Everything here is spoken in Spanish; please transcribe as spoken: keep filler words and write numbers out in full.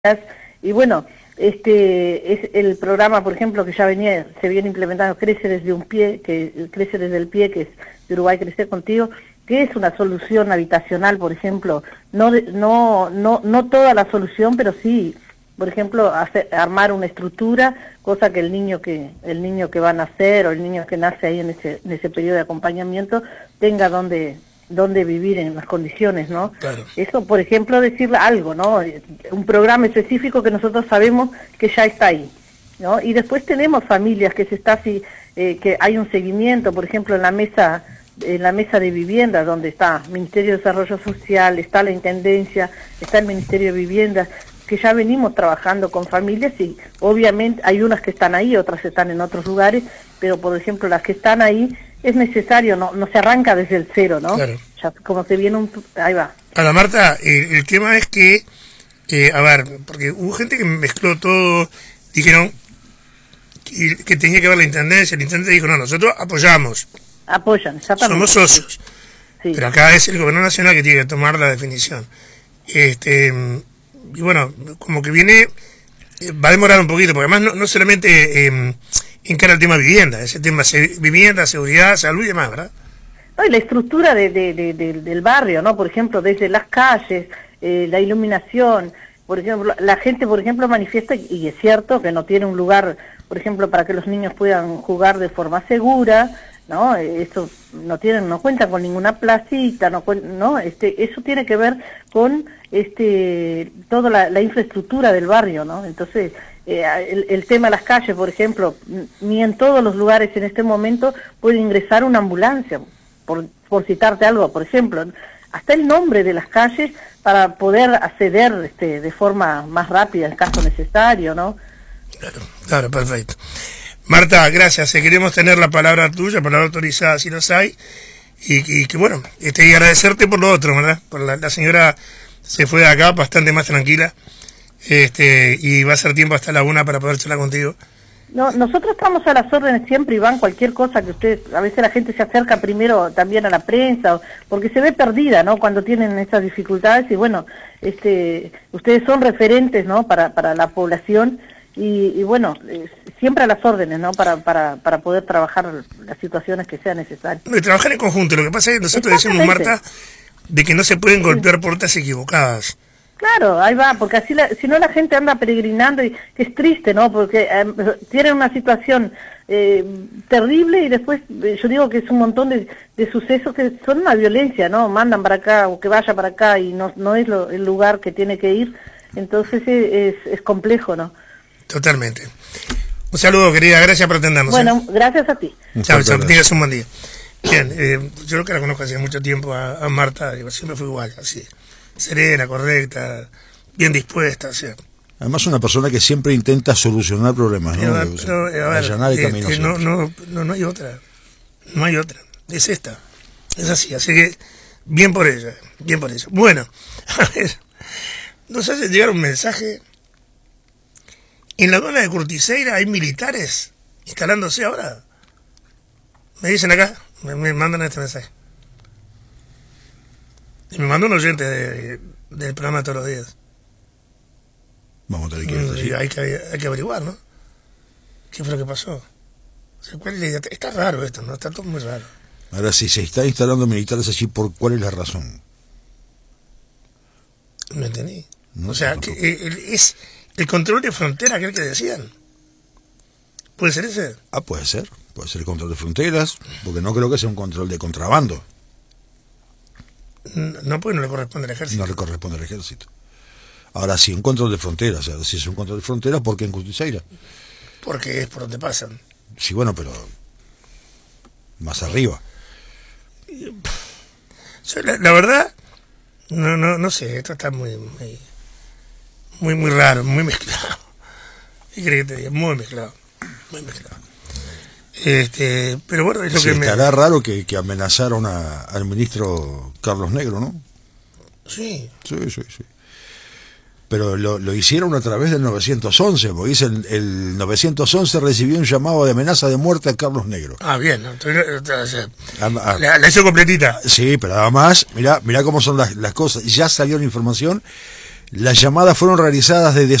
Y bueno, este es el programa, por ejemplo, que ya venía, se viene implementando, Crece desde un pie, que crece desde el pie, que es de Uruguay Crecer Contigo, que es una solución habitacional, por ejemplo, no no no no toda la solución, pero sí, por ejemplo, hacer, armar una estructura, cosa que el niño que el niño que va a nacer o el niño que nace ahí en ese en ese periodo de acompañamiento tenga donde donde vivir en las condiciones, ¿no? Claro. Eso, por ejemplo, decirle algo, ¿no? Un programa específico que nosotros sabemos que ya está ahí, ¿no? Y después tenemos familias que se está así, eh, que hay un seguimiento, por ejemplo, en la mesa en la mesa de vivienda, donde está Ministerio de Desarrollo Social, está la Intendencia, está el Ministerio de Vivienda, que ya venimos trabajando con familias y obviamente hay unas que están ahí, otras están en otros lugares, pero por ejemplo las que están ahí es necesario, no no se arranca desde el cero, ¿no? Claro. Ya como se viene un... ahí va. Ahora, Marta, el, el tema es que, eh, a ver, porque hubo gente que mezcló todo, dijeron que, que tenía que ver la Intendencia, el Intendente dijo, no, nosotros apoyamos. Apoyan, exactamente. Somos socios. Sí. Pero acá es el Gobierno Nacional que tiene que tomar la definición. Este y bueno, como que viene, eh, va a demorar un poquito, porque además no, no solamente eh, encara el tema vivienda, ese tema se, vivienda, seguridad, salud y demás, ¿verdad? No, y la estructura de, de, de, de, del barrio, ¿no? Por ejemplo, desde las calles, eh, la iluminación, por ejemplo, la gente, por ejemplo, manifiesta, y es cierto, que no tiene un lugar, por ejemplo, para que los niños puedan jugar de forma segura, ¿no? Eso no tienen, no cuentan con ninguna placita, no, no, este, eso tiene que ver con este toda la, la infraestructura del barrio, ¿no? Entonces, eh, el, el tema de las calles, por ejemplo, ni en todos los lugares en este momento puede ingresar una ambulancia, por, por citarte algo, por ejemplo, hasta el nombre de las calles para poder acceder este, de forma más rápida en caso necesario, ¿no? Claro, claro, perfecto. Marta, gracias, eh, queremos tener la palabra tuya, palabra autorizada si los hay, y, y que bueno, este, y agradecerte por lo otro, ¿verdad? Por la, la señora se fue de acá bastante más tranquila, este, y va a ser tiempo hasta la una para poder charlar contigo. No, nosotros estamos a las órdenes siempre, Iván, cualquier cosa que usted, a veces la gente se acerca primero también a la prensa, porque se ve perdida, ¿no? Cuando tienen esas dificultades, y bueno, este, ustedes son referentes, ¿no? Para, para la población, y, y bueno, eh, siempre a las órdenes, ¿no? Para, para, para poder trabajar las situaciones que sean necesarias. De trabajar en conjunto, lo que pasa es que nosotros decimos, Marta, de que no se pueden golpear puertas equivocadas. Claro, ahí va, porque así la, si no la gente anda peregrinando y que es triste, ¿no? Porque eh, tienen una situación eh, terrible y después eh, yo digo que es un montón de, de sucesos que son una violencia, ¿no? Mandan para acá o que vaya para acá y no no es lo, el lugar que tiene que ir, entonces es, es complejo, ¿no? Totalmente. Un saludo, querida, gracias por atendernos. Bueno, ¿eh? Gracias a ti. Chao, chao, que tengas un buen día. Bien, eh, yo creo que la conozco hace mucho tiempo a, a Marta, siempre fue igual, así. Serena, correcta, bien dispuesta, o sea. Además una persona que siempre intenta solucionar problemas, ¿no? Pero, pero, a ver, allanar el camino. Este, no, no, no, no hay otra, no hay otra, es esta, es así, así que bien por ella, bien por ella. Bueno, a ver, nos hace llegar un mensaje. En la aduana de Curticeira hay militares instalándose ahora. Me dicen acá, me, me mandan este mensaje. Y me mandó un oyente de, de, del programa todos los días. Vamos a tener que ir. Hay que, hay que averiguar, ¿no? ¿Qué fue lo que pasó? O sea, ¿cuál es la idea? Está raro esto, ¿no? Está todo muy raro. Ahora, si se está instalando militares allí, ¿por cuál es la razón? No entendí. No, o sea, que, el, es el control de frontera aquel que decían. ¿Puede ser ese? Ah, puede ser. Puede ser el control de fronteras, porque no creo que sea un control de contrabando. No, porque no le corresponde al ejército. No le corresponde al ejército. Ahora, si un control de fronteras, o sea, si es un control de fronteras, ¿por qué en Curticeira? Porque es por donde pasan. Sí, bueno, pero más arriba. La, la verdad, no, no, no sé, esto está muy, muy, muy, muy raro, muy mezclado. ¿Qué crees que te diga? Muy mezclado, muy mezclado. Este, pero bueno, es lo sí, que me... estará raro que, que amenazaron a, al ministro Carlos Negro, ¿no? Sí. Sí, sí, sí. Pero lo, lo hicieron a través del novecientos once, porque dice el, el novecientos once recibió un llamado de amenaza de muerte a Carlos Negro. Ah, bien, ¿no? Entonces, o sea, ah, ah, la, la hizo completita. Sí, pero además, mirá, mirá cómo son las, las cosas. Ya salió la información Las llamadas fueron realizadas desde